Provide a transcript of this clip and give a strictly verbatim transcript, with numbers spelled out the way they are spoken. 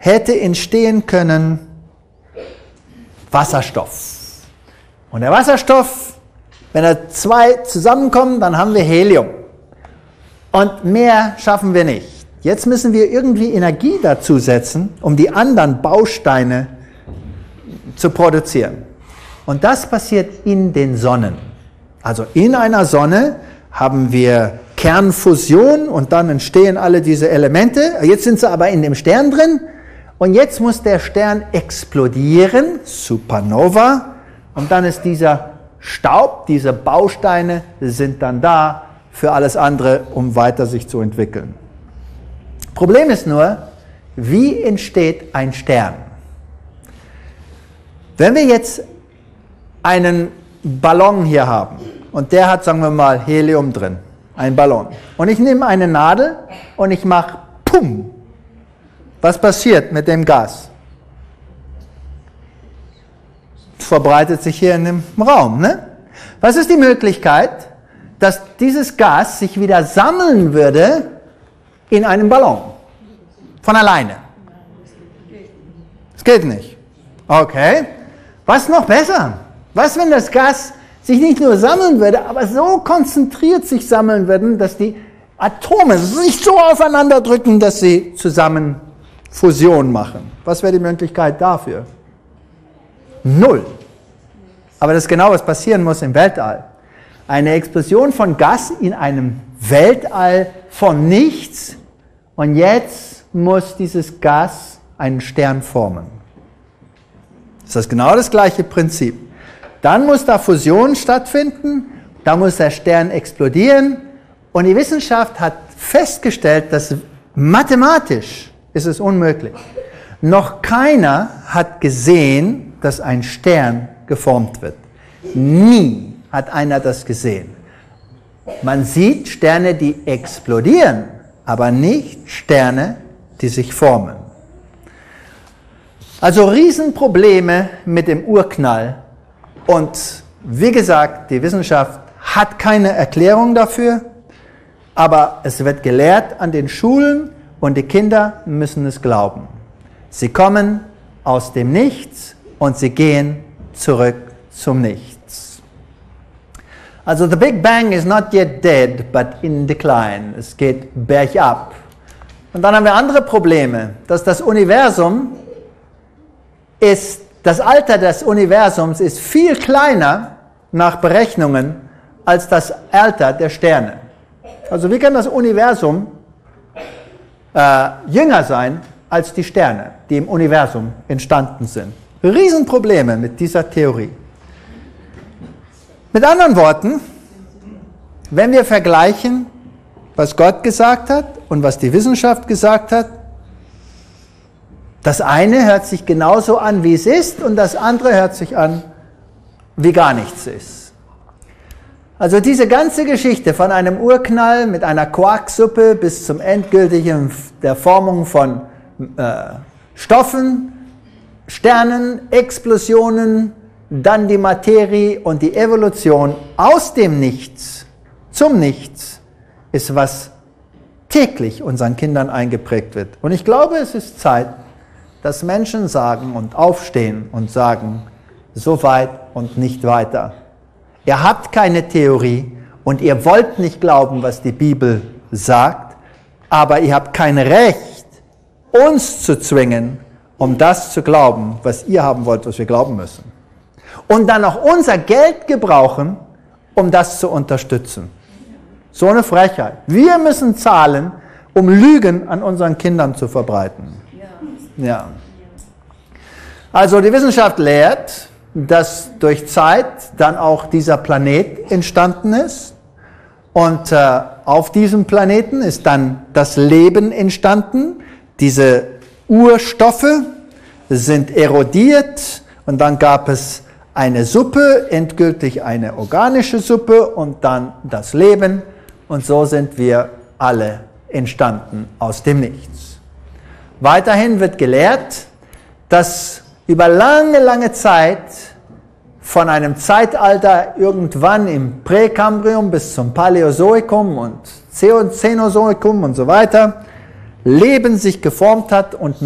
hätte entstehen können Wasserstoff. Und der Wasserstoff, wenn da zwei zusammenkommen, dann haben wir Helium. Und mehr schaffen wir nicht. Jetzt müssen wir irgendwie Energie dazu setzen, um die anderen Bausteine zu produzieren. Und das passiert in den Sonnen. Also in einer Sonne haben wir Kernfusion und dann entstehen alle diese Elemente. Jetzt sind sie aber in dem Stern drin und jetzt muss der Stern explodieren, Supernova, und dann ist dieser Staub, diese Bausteine sind dann da für alles andere, um weiter sich zu entwickeln. Problem ist nur, wie entsteht ein Stern? Wenn wir jetzt einen Ballon hier haben und der hat, sagen wir mal, Helium drin, ein Ballon, und ich nehme eine Nadel und ich mache Pum. Was passiert mit dem Gas? Es verbreitet sich hier in dem Raum, ne? Was ist die Möglichkeit, dass dieses Gas sich wieder sammeln würde in einem Ballon? Von alleine. Es geht nicht. Okay. Was noch besser? Was, wenn das Gas sich nicht nur sammeln würde, aber so konzentriert sich sammeln würden, dass die Atome sich so aufeinander drücken, dass sie zusammen Fusion machen? Was wäre die Möglichkeit dafür? Null. Aber das ist genau, was passieren muss im Weltall. Eine Explosion von Gas in einem Weltall von nichts, und jetzt muss dieses Gas einen Stern formen. Das ist genau das gleiche Prinzip. Dann muss da Fusion stattfinden, da muss der Stern explodieren, und die Wissenschaft hat festgestellt, dass mathematisch ist es unmöglich. Noch keiner hat gesehen, dass ein Stern geformt wird. Nie hat einer das gesehen. Man sieht Sterne, die explodieren, aber nicht Sterne, die sich formen. Also Riesenprobleme mit dem Urknall. Und wie gesagt, die Wissenschaft hat keine Erklärung dafür, aber es wird gelehrt an den Schulen und die Kinder müssen es glauben. Sie kommen aus dem Nichts und sie gehen zurück zum Nichts. Also the Big Bang is not yet dead, but in decline. Es geht bergab. Und dann haben wir andere Probleme, dass das Universum ist, das Alter des Universums ist viel kleiner nach Berechnungen als das Alter der Sterne. Also wie kann das Universum äh, jünger sein als die Sterne, die im Universum entstanden sind? Riesenprobleme mit dieser Theorie. Mit anderen Worten, wenn wir vergleichen, was Gott gesagt hat und was die Wissenschaft gesagt hat, das eine hört sich genauso an, wie es ist, und das andere hört sich an, wie gar nichts ist. Also diese ganze Geschichte von einem Urknall mit einer Quarksuppe bis zum endgültigen der Formung von äh, Stoffen, Sternen, Explosionen, dann die Materie und die Evolution aus dem Nichts zum Nichts, ist, was täglich unseren Kindern eingeprägt wird. Und ich glaube, es ist Zeit, dass Menschen sagen und aufstehen und sagen, so weit und nicht weiter. Ihr habt keine Theorie und ihr wollt nicht glauben, was die Bibel sagt, aber ihr habt kein Recht, uns zu zwingen, um das zu glauben, was ihr haben wollt, was wir glauben müssen. Und dann auch unser Geld gebrauchen, um das zu unterstützen. So eine Frechheit. Wir müssen zahlen, um Lügen an unseren Kindern zu verbreiten. Ja. Also die Wissenschaft lehrt, dass durch Zeit dann auch dieser Planet entstanden ist. Und äh, auf diesem Planeten ist dann das Leben entstanden. Diese Urstoffe sind erodiert und dann gab es eine Suppe, endgültig eine organische Suppe und dann das Leben. Und so sind wir alle entstanden aus dem Nichts. Weiterhin wird gelehrt, dass über lange, lange Zeit von einem Zeitalter irgendwann im Präkambrium bis zum Paläozoikum und Cenozoikum und so weiter Leben sich geformt hat und